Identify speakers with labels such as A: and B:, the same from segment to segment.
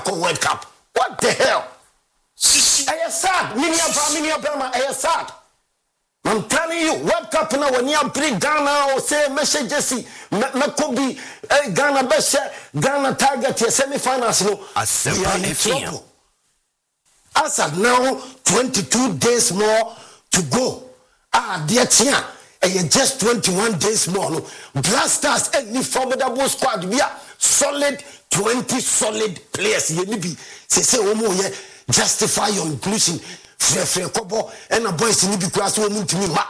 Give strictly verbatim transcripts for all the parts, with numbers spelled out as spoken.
A: World Cup. What the hell? I am sad. Mini Abba, Mini Abba, I am sad. I'm telling you, World Cup now when you play Ghana or say Messi Jesse, Makobi, Ghana Besha, Ghana target your semi-finals. No, we are in trouble. As of now, twenty-two days more to go. Ah, dear Tia, and just twenty-one days more. No, Blasters any formidable squad. We are solid, twenty solid players. You need be say say omo ye justify your inclusion. Free free kobo and a boys need be class omo to me ma.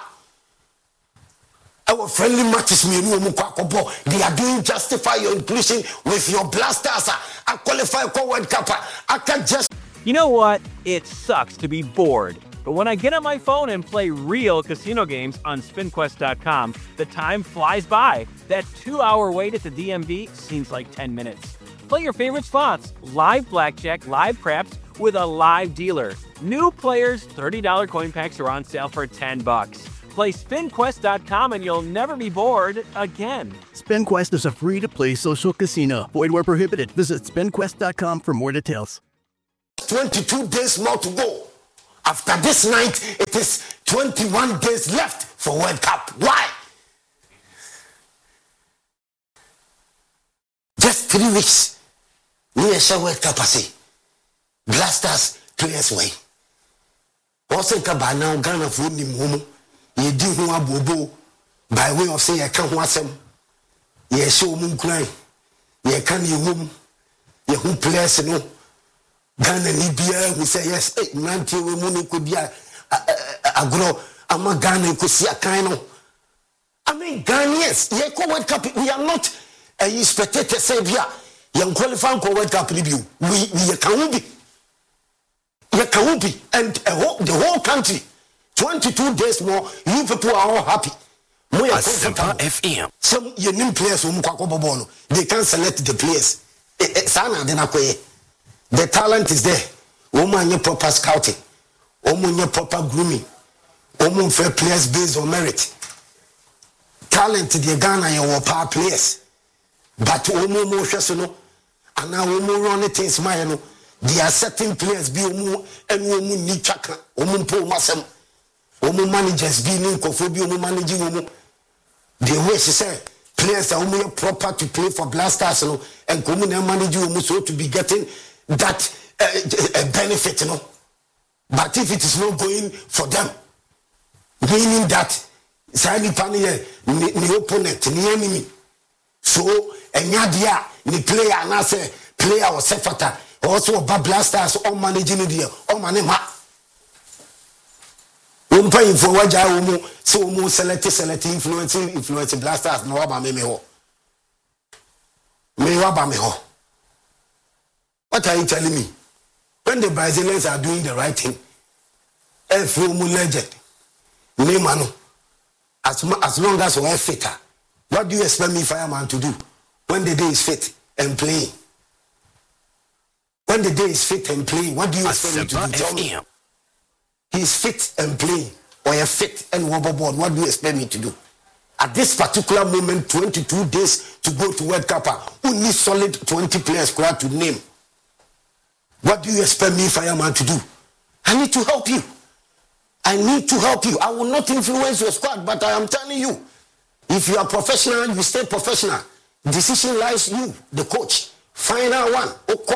A: Our friendly matches me no omo kobo. They are doing justify your inclusion with your Blasters. I qualify for World Cup. I can just.
B: You know what? It sucks to be bored. But when I get on my phone and play real casino games on spin quest dot com, the time flies by. That two-hour wait at the D M V seems like ten minutes. Play your favorite slots, live blackjack, live craps, with a live dealer. New players, thirty dollars coin packs are on sale for ten bucks. Play spin quest dot com and you'll never be bored again.
C: SpinQuest is a free-to-play social casino. Void where prohibited. Visit spin quest dot com for more details.
A: twenty-two days more to go. After this night, it is twenty-one days left for World Cup. Why? Just three weeks. We are World Cup. I say, Blasters players way. Also, Kaba now Ghana for the moment. You do who are bobo by way of saying I can't watch them. You show moon cry. You can't you home. You who players no. Ghana Libya, we say yes, eight ninety women could be a grow. I'm a Ghana could see a kind of. I mean, Ghanaians, yeah, World Cup, we are not a spectator savior. Young qualifying for World Cup review. We we can be. You can be, and the whole country, twenty-two days more, you people are all happy. We are comfortable. F M. Some your new players who they can select the players. Sana de nakwe. The talent is there. Woman, your proper scouting. Woman, your proper grooming. Woman, fair players based on merit. Talent, the Ghana, your power players. But woman, more no. And now woman, run it is my no. There are certain players be woman and woman need chaka. Woman, poor masem. Woman managers be new cophobia, woman managing woman. The way she said, players are only proper to play for Blasters no, and woman and managing woman so to be getting that uh, uh, benefit, you know. But if it is not going for them, meaning that Sani Pania, the opponent, the enemy, so and yadia, the player, and I say player or Sefata, also about Blasters or managing the or manema. Um, paying for what I so more selected, selecting, influencing, influencing Blasters, no about me, me ho. Me about me ho. What are you telling me? When the Brazilians are doing the right thing, every legend, Neymar, as as long as we're fitter, what do you expect me fireman to do when the day is fit and playing? When the day is fit and playing, what do you expect me to do? Tell me. He's fit and playing, or you're fit and wobbleboard. What do you expect me to do? At this particular moment, twenty-two days to go to World Cup, who needs solid twenty players to name? What do you expect me, fireman, to do? I need to help you. I need to help you. I will not influence your squad, but I am telling you, if you are professional, you stay professional. Decision lies you, the coach. Final one.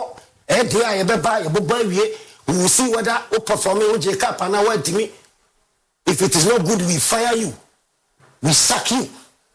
A: We will see whether you perform J Cup and award to me. If it is not good, we fire you. We sack you.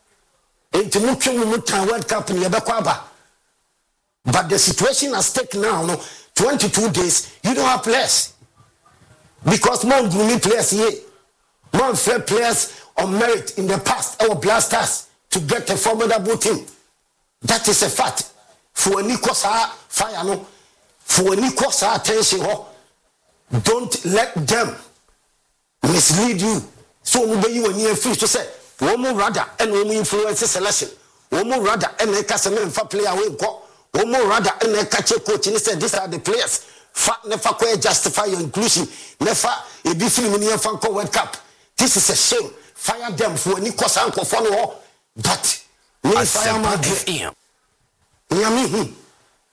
A: World Cup in But the situation at stake now, no, twenty-two days, you don't have players. Because more grooming players here, more fair players on merit in the past, our Blasters, to get a formidable team. That is a fact. For any cause fire, no, for any cause attention, don't let them mislead you. So you when you free to say, one more rather and one more influence selection, one more rather and a customer for player will go. One more rather and a catch a coach and said these are the players. Fat never quite justify your inclusion. Never a be filming your Funko World Cup. This is a shame. Fire them for any cause uncle follow. But me fireman F M.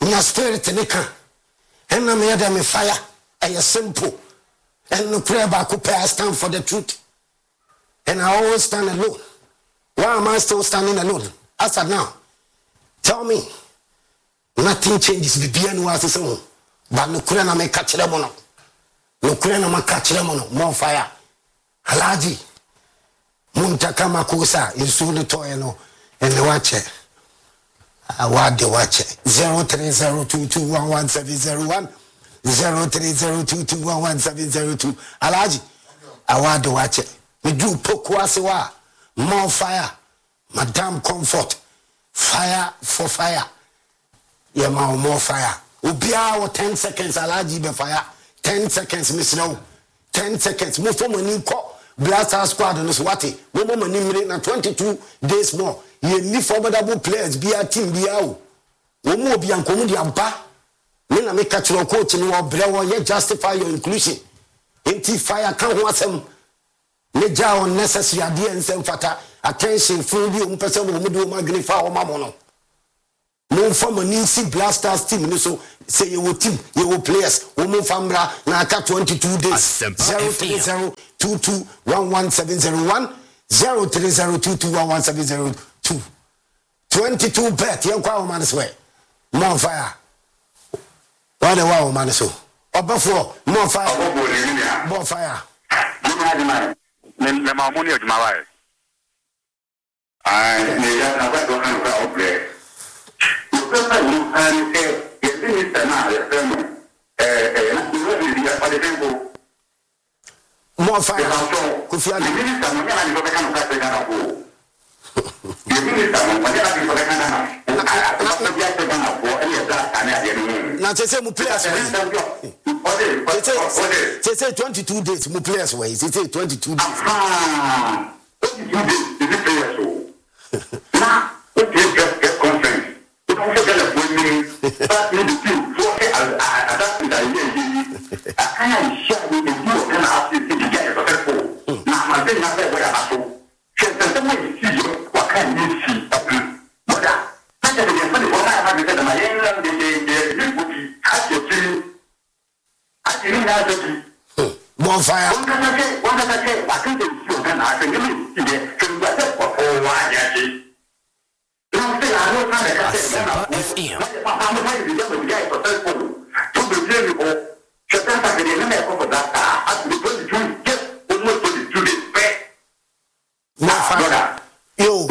A: nya spirit ne ka enna me yada me fire ay simple and no prayer back I stand for the truth and I always stand alone. Why am I still standing alone as of now? Tell me. Nothing changes bibia no was so but no kura na me catch them no no kura na me catch them no more fire Alhaji munta kama kusa isu no toy no and watch it award the watch zero three zero two two one one seven zero one zero three zero two two one one seven zero two Alhaji award the watch me do pokwase wa more fire Madam Comfort fire for fire. Yeah, ma more fire. Ubia or ten seconds Alhaji be fire. Ten seconds miss now. Ten seconds. Move for money call. Blast our squad on this wati. No more money minute na twenty-two days more. You need formidable players. Be a team be out. No more be an comedy ampa. Me na make catch your coach in your brewer. You justify your inclusion. Empty fire can't want some. Neja unnecessary idea and some fata. Attention, full view, um person who do magnify or mamono. No from a new see blasters team, so say you will team, you will players, Umu Fambra, Naka twenty-two days, zero three zero two two one one seven zero one, zero three zero two two one one seven zero two. twenty-two bet, young cow man is way. More fire. What a wow man so. Or before, more fire, more fire.
D: The money of my wife. I never go out there. And a minister now, a family,
A: more fire.
D: The minister, when I go back and practice on a wall. The minister, when I go back and I not the black man of war, any of that, and I didn't.
A: Now, they say, Muplayas way. They say twenty-two days, Muplayas way. They say twenty-two days.
D: Ah, twenty-two days, is it fair so? Now, what is just conference? You don't forget the women, but you do for adapting the idea. I can't share with you and ask you to get successful. Now, my thing is that what I do. Since the way you see what can you see? But I said, the funny one I have to say, my young lady, would be at your tree. I didn't have to.
A: More fire.
D: One can say, one can say, I think it's you, and I think you see it. So, what's up for all I get?
C: Asempa F M.
A: Yo,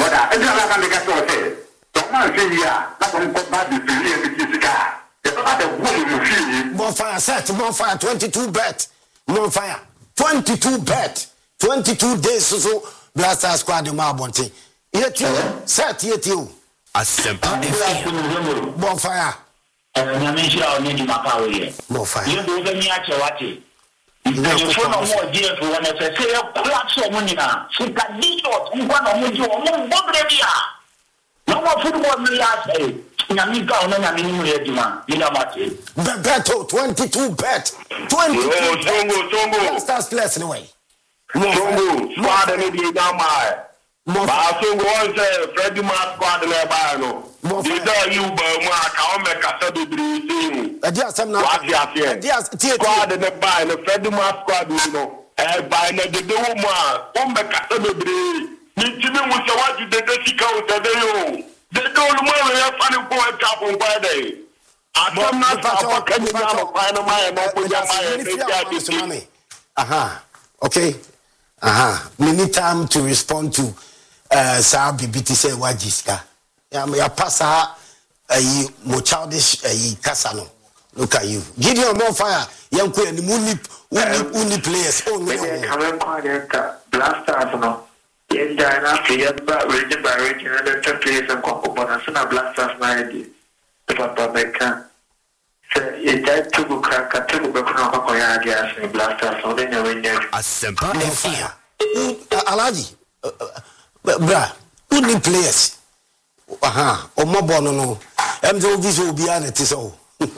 A: Bonfire set, Bonfire twenty-two bet, Bonfire twenty-two bet, twenty-two days so Blaster Squad the Marbonte. Yet you set yet you.
C: Asempa F M.
A: Bonfire.
E: Nyamisha onedi makawe.
A: Bonfire.
E: You do the niache wati. You phone no more dear for one say say collapse o munina. So ka dito ngwa no muji o mu bobre bia. No more football me ya say. Nyamika ono nyamini mu eduma. Ila mate.
A: Beto twenty-two bet. twenty-two.
D: Oh, Tongo, Tongo.
A: Stars plus anyway.
D: Tongo, squad me be down my. Ba so go on say Freddie Mac squad na ba no. Di do you ba mu aka o me kasa bebiri tin.
A: E dia sam na.
D: What ya
A: Dia tie
D: squad na ba na Freddie Mac squad no. E ba na de de wo mu a o me kasa bebiri. Ni timi mu se waju de de sika o de de yo. De do lu mu we ya fani ko e ka bon kwa dey. Asam na sa pa kan ni na mo kwa na ma e mo ko ja ma e de ja di.
A: Aha. Okay. Aha. We need time to respond to uh Sir B B T say wajiska. Ya ya pasa ayi mo childish ayi kasano. Look at you. Gideon more fire. Yanku and uni uni uni players. Oh no.
F: Come on, Blasters no. Yes, Diana, players but region by region and the players and components and Blasters ninety. The Papa Mecca. So it died to go crack a two Bakoya gas and Blasters so they never knew.
C: Asempa F M.
A: Alaji. Bra, uni players. Aha, o mobo no no. Em do visual be an it so.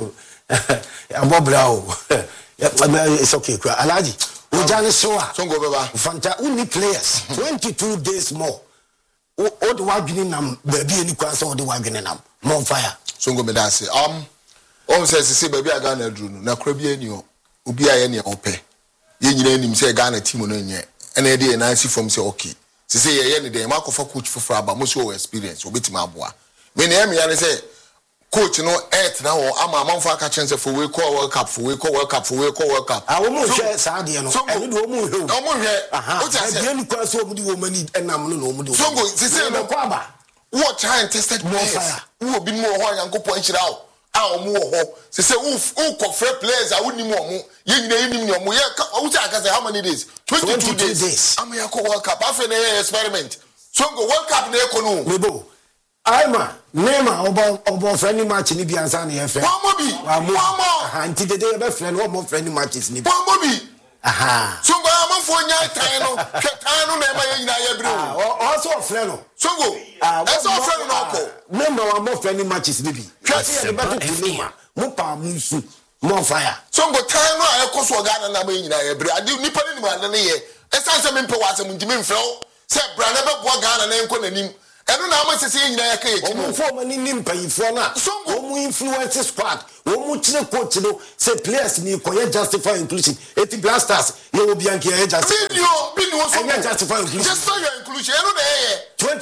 A: Abobra. It's okay. Alaji. Ujani Soa.
G: Songo baba.
A: Fanta uni players. twenty-two days more. O the wagini nam baby any kwanso o the wagini nam. More fire.
G: Songo medase. Um On says say baby I Ghana drew na kra bi ani o obi aye ne ope ye nyina anim say Ghana team no nye and e dey na see from say okay say say ye ye ne dey makofa coach for aba mo show experience obetima aboa me na me ya ne say coach no eight na wo ama amanfo aka chense for we call World Cup for we call World Cup for we call World Cup
A: ah wo mo hwe saade no ene do mo hwe
G: o mo hwe
A: o ti say e ni kwa so mo di wo mani enam no no mo di
G: so go say say no
A: kwa ba
G: what time tested players wo bi mo ho yankopon hira o a o mo ho say say who ko fair players a woni mo mo ye nyina ye nim mo ye wo ti aka say how many days twenty-two days am ya call World Cup afa na experiment so go World Cup na e ko no
A: mebo Aima, Nema, obo obo friendly match ni bi ansa na ye fe.
G: Pomo bi. Pomo.
A: Aha, nti de de be friend wo mo friendly matches ni bi.
G: Pomo bi.
A: Aha.
G: So go amanfo nya tan no, tan no na ma ye nyina ye bre o.
A: Ah, also friend no.
G: So go. Ah, that's all friend no ko.
A: Nema wa mo friendly matches ni bi. Twase ye be to Nema. Mo pa mu nsu. Mo fire.
G: So go tan no a ekoso Ghana na ma ye nyina ye bre. Ade nipa ni ma na ye. Esanse me mpe wa asem ntimi mfrɛ o. Se bra na be bo Ghana na enko nanim. Eno na ama sese nyina ya kai echi
A: mo fo mani nim payifo na o mu influence squad o mu chire coach no say players ni koye justify inclusion eti blasters ye obi anke ye justify
G: video video so
A: justify inclusion
G: justify your inclusion eno na ye